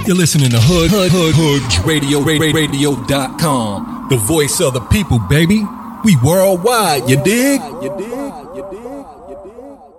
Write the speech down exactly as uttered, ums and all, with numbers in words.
You're listening to Hood Hood Hood Hood Radio Radio dot com. The voice of the people, baby. We worldwide, you dig? You dig? You dig? You dig?